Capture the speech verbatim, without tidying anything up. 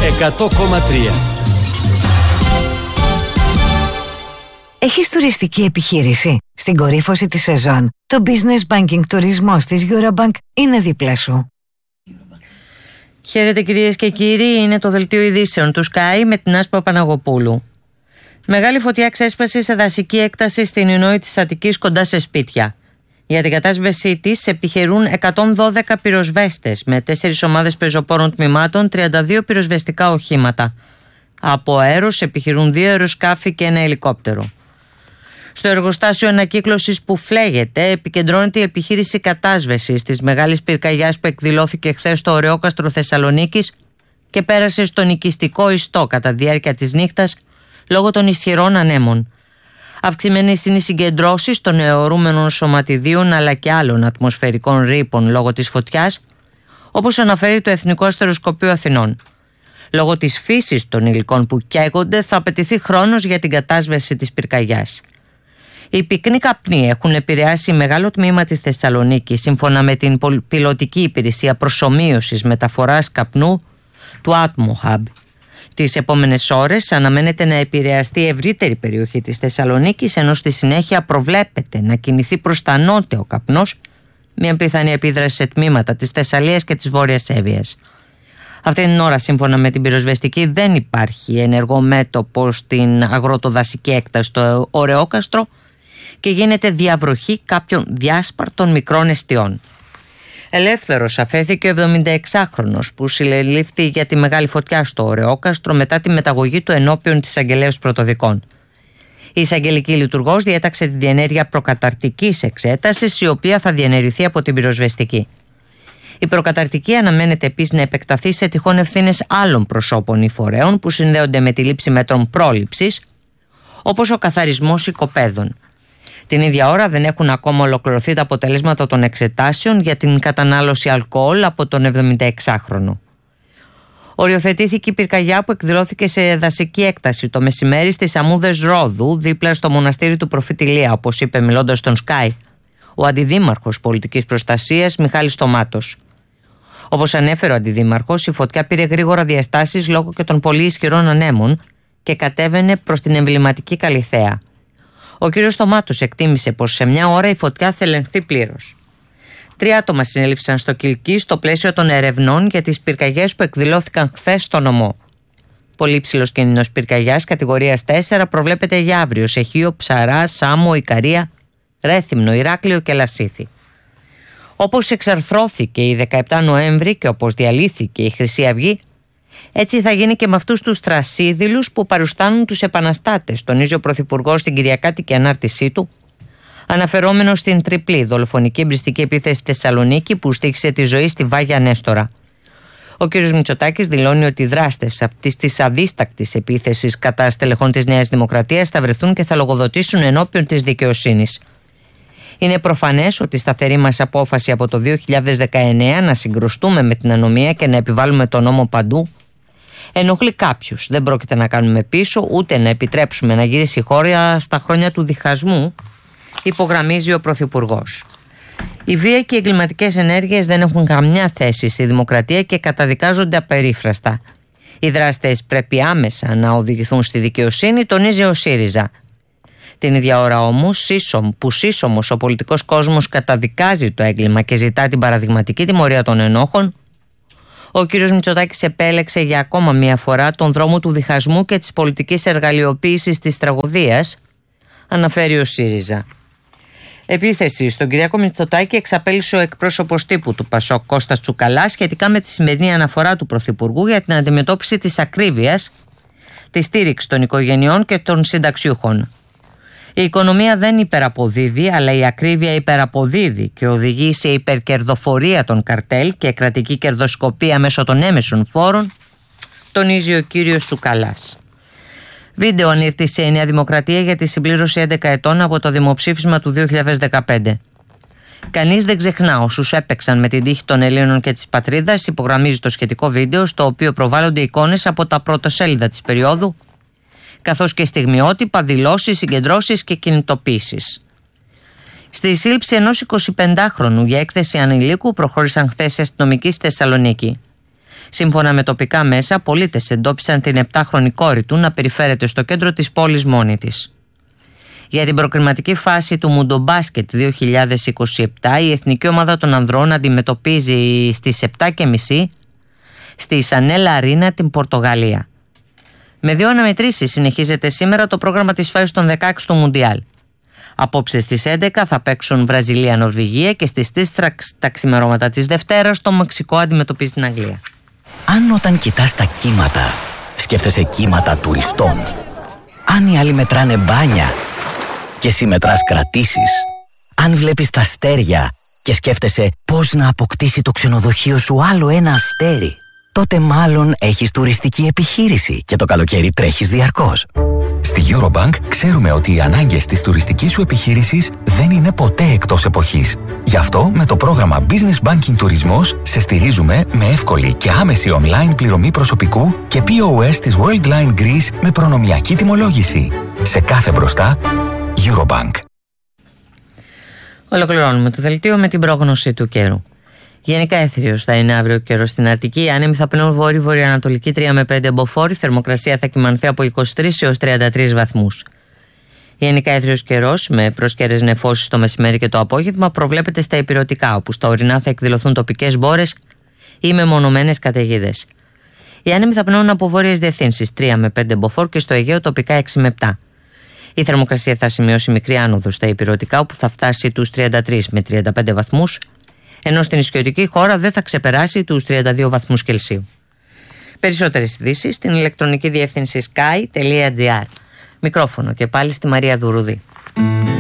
εκατό κόμμα τρία. Έχεις τουριστική επιχείρηση? Στην κορύφωση της σεζόν, το Business Banking τουρισμός της Eurobank είναι δίπλα σου. Χαίρετε κυρίες και κύριοι, είναι το δελτίο ειδήσεων του Sky με την Άσπα Παναγοπούλου. Μεγάλη φωτιά ξέσπασε σε δασική έκταση στην Ινόη της Αττικής κοντά σε σπίτια. Για την κατάσβεσή της επιχειρούν εκατόν δώδεκα πυροσβέστες με τέσσερις ομάδες πεζοπόρων τμήματων, τριάντα δύο πυροσβεστικά οχήματα. Από αέρος επιχειρούν δύο αεροσκάφη και ένα ελικόπτερο. Στο εργοστάσιο ανακύκλωσης που φλέγεται επικεντρώνεται η επιχείρηση κατάσβεσης της μεγάλης πυρκαγιάς που εκδηλώθηκε χθες στο Ωρεόκαστρο Θεσσαλονίκης και πέρασε στον οικιστικό ιστό κατά τη διάρκεια της νύχτας λόγω των ισχυρών ανέμων. Αυξημένες είναι οι συγκεντρώσεις των αιωρούμενων σωματιδίων αλλά και άλλων ατμοσφαιρικών ρήπων λόγω της φωτιάς, όπως αναφέρει το Εθνικό Αστεροσκοπείο Αθηνών. Λόγω της φύσης των υλικών που καίγονται θα απαιτηθεί χρόνος για την κατάσβεση της πυρκαγιάς. Οι πυκνοί καπνοί έχουν επηρεάσει μεγάλο τμήμα της Θεσσαλονίκης σύμφωνα με την πιλωτική υπηρεσία προσομοίωσης μεταφοράς καπνού του Atmo Hub. Τις επόμενες ώρες αναμένεται να επηρεαστεί η ευρύτερη περιοχή της Θεσσαλονίκης, ενώ στη συνέχεια προβλέπεται να κινηθεί προς τα νότια ο καπνός, μια πιθανή επίδραση σε τμήματα της Θεσσαλίας και της Βόρειας Εύβοιας. Αυτή την ώρα, σύμφωνα με την πυροσβεστική, δεν υπάρχει ενεργό μέτωπο στην αγροτοδασική έκταση στο Ωρεόκαστρο και γίνεται διαβροχή κάποιων διάσπαρτων μικρών εστιών. Ελεύθερος αφέθηκε ο εβδομηνταεξάχρονος που συλληφθη για τη μεγάλη φωτιά στο Ωρεόκαστρο μετά τη μεταγωγή του ενώπιον της Αγγελέως Πρωτοδικών. Η εισαγγελική λειτουργός διέταξε τη διενέργεια προκαταρτικής εξέτασης, η οποία θα διενεργηθεί από την πυροσβεστική. Η προκαταρτική αναμένεται επίσης να επεκταθεί σε τυχόν ευθύνες άλλων προσώπων ή φορέων που συνδέονται με τη λήψη μέτρων πρόληψης, όπως ο καθαρισμός οικοπαίδων. Την ίδια ώρα δεν έχουν ακόμα ολοκληρωθεί τα αποτελέσματα των εξετάσεων για την κατανάλωση αλκοόλ από τον εβδομηνταεξάχρονο. Οριοθετήθηκε η πυρκαγιά που εκδηλώθηκε σε δασική έκταση το μεσημέρι στις Αμμούδες Ρόδου, δίπλα στο μοναστήρι του Προφήτη Ηλία, όπως είπε μιλώντας στον Sky ο Αντιδήμαρχος Πολιτικής Προστασίας Μιχάλης Στομάτος. Όπως ανέφερε ο Αντιδήμαρχος, η φωτιά πήρε γρήγορα διαστάσεις λόγω και των πολύ ισχυρών ανέμων και κατέβαινε προς την εμβληματική Καλιθέα. Ο κ. Στομάτος εκτίμησε πως σε μια ώρα η φωτιά θα ελεγχθεί πλήρως. Τρία άτομα συνέληφθησαν στο Κιλκί στο πλαίσιο των ερευνών για τις πυρκαγιές που εκδηλώθηκαν χθες στο νομό. Πολύ υψηλός κίνδυνος πυρκαγιάς κατηγορίας τέσσερα προβλέπεται για αύριο σε Χίο, Ψαρά, Σάμο, Ικαρία, Ρέθυμνο, Ηράκλειο και Λασίθι. Όπως εξαρθρώθηκε η δεκαεπτά Νοέμβρη και όπως διαλύθηκε η Χρυσή Αυγή, έτσι θα γίνει και με αυτούς τους τρασίδηλους που παρουστάνουν τους επαναστάτες, τονίζει ο Πρωθυπουργός στην κυριακάτικη ανάρτησή του, αναφερόμενος στην τριπλή δολοφονική εμπριστική επίθεση στη Θεσσαλονίκη που στοίχησε τη ζωή στη Βάγια Νέστορα. Ο κ. Μητσοτάκης δηλώνει ότι οι δράστες αυτής της αδίστακτης επίθεσης κατά στελεχών της Νέας Δημοκρατίας θα βρεθούν και θα λογοδοτήσουν ενώπιον της δικαιοσύνης. Είναι προφανές ότι η σταθερή μας απόφαση από το δύο χιλιάδες δεκαεννέα να συγκρουστούμε με την ανομία και να επιβάλλουμε τον νόμο παντού ενοχλεί κάποιους. Δεν πρόκειται να κάνουμε πίσω ούτε να επιτρέψουμε να γυρίσει η χώρα στα χρόνια του διχασμού, υπογραμμίζει ο Πρωθυπουργός. Οι βία και οι εγκληματικές ενέργειες δεν έχουν καμιά θέση στη δημοκρατία και καταδικάζονται απερίφραστα. Οι δράστες πρέπει άμεσα να οδηγηθούν στη δικαιοσύνη, τονίζει ο ΣΥΡΙΖΑ. Την ίδια ώρα όμως, σύσσωμ, που σύσσωμος ο πολιτικός κόσμος καταδικάζει το έγκλημα και ζητά την παραδειγματική τιμωρία των ενόχων, ο κ. Μητσοτάκης επέλεξε για ακόμα μία φορά τον δρόμο του διχασμού και της πολιτικής εργαλειοποίησης της τραγωδίας, αναφέρει ο ΣΥΡΙΖΑ. Επίθεση στον Κυριάκο Μητσοτάκη εξαπέλυσε ο εκπρόσωπος τύπου του Πασόκ Κώστας Τσουκαλάς σχετικά με τη σημερινή αναφορά του Πρωθυπουργού για την αντιμετώπιση της ακρίβειας, τη στήριξη των οικογενειών και των συνταξιούχων. Η οικονομία δεν υπεραποδίδει, αλλά η ακρίβεια υπεραποδίδει και οδηγεί σε υπερκερδοφορία των καρτέλ και κρατική κερδοσκοπία μέσω των έμεσων φόρων, τονίζει ο κύριος Τσουκαλάς. Βίντεο ανήρτησε η Νέα Δημοκρατία για τη συμπλήρωση έντεκα ετών από το δημοψήφισμα του δύο χιλιάδες δεκαπέντε. Κανείς δεν ξεχνά όσους έπαιξαν με την τύχη των Ελλήνων και της πατρίδας, υπογραμμίζει το σχετικό βίντεο, στο οποίο προβάλλονται εικόνες από τα πρωτοσέλιδα της περίοδου, καθώς και στιγμιότυπα, δηλώσεις, συγκεντρώσεις και κινητοποίησεις. Στη σύλληψη ενός εικοσιπεντάχρονου για έκθεση ανηλίκου προχώρησαν χθες οι αστυνομικοί στη Θεσσαλονίκη. Σύμφωνα με τοπικά μέσα, πολίτες εντόπισαν την επτάχρονη κόρη του να περιφέρεται στο κέντρο της πόλης μόνη της. Για την προκριματική φάση του Μουντομπάσκετ δύο χιλιάδες είκοσι επτά, η εθνική ομάδα των ανδρών αντιμετωπίζει στις επτά και μισή στη Σανέλα Αρίνα την Πορτογαλία. Με δύο αναμετρήσεις συνεχίζεται σήμερα το πρόγραμμα της φάσης των δεκαέξι του Μουντιάλ. Απόψε στις έντεκα θα παίξουν Βραζιλία-Νορβηγία και στις τρεις τα ξημερώματα της Δευτέρας το Μεξικό αντιμετωπίζει την Αγγλία. Αν όταν κοιτάς τα κύματα σκέφτεσαι κύματα τουριστών, αν οι άλλοι μετράνε μπάνια και εσύ μετράς κρατήσεις, αν βλέπεις τα αστέρια και σκέφτεσαι πώς να αποκτήσει το ξενοδοχείο σου άλλο ένα αστέρι, τότε μάλλον έχεις τουριστική επιχείρηση και το καλοκαίρι τρέχεις διαρκώς. Στη Eurobank ξέρουμε ότι οι ανάγκες της τουριστικής σου επιχείρησης δεν είναι ποτέ εκτός εποχής. Γι' αυτό με το πρόγραμμα Business Banking Τουρισμός σε στηρίζουμε με εύκολη και άμεση online πληρωμή προσωπικού και πι ο ες της Worldline Greece με προνομιακή τιμολόγηση. Σε κάθε μπροστά, Eurobank. Ολοκληρώνουμε το δελτίο με την πρόγνωση του καιρού. Γενικά έθριος θα είναι αύριο ο καιρός στην Αττική. Οι άνεμοι θα πνέουν βόρειο-βορειοανατολική τρία με πέντε μποφόρ. Η θερμοκρασία θα κυμανθεί από είκοσι τρεις έως τριάντα τρεις βαθμούς. Γενικά έθριος καιρός με προσκαιρές νεφώσεις το μεσημέρι και το απόγευμα προβλέπεται στα ηπειρωτικά, όπου στα ορεινά θα εκδηλωθούν τοπικές μπόρες ή μεμονωμένες καταιγίδες. Οι άνεμοι θα πνέουν από βόρειες διευθύνσεις τρία με πέντε μποφόρ και στο Αιγαίο τοπικά έξι με επτά. Η θερμοκρασία θα σημειώσει μικρή άνοδο στα ηπειρωτικά, όπου θα φτάσει τους τριάντα τρεις με τριάντα πέντε βαθμούς. Ενώ στην νησιωτική χώρα δεν θα ξεπεράσει τους τριάντα δύο βαθμούς Κελσίου. Περισσότερες ειδήσεις στην ηλεκτρονική διεύθυνση sky τελεία gr. Μικρόφωνο και πάλι στη Μαρία Δουρούδη.